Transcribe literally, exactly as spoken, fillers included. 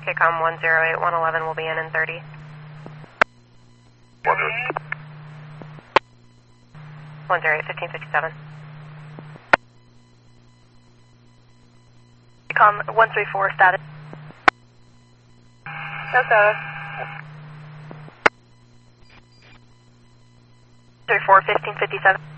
K COM one zero eight one eleven will be in in thirty. one zero eight fifteen fifty-seven. K COM one three four status. No status. three four fifteen fifty-seven.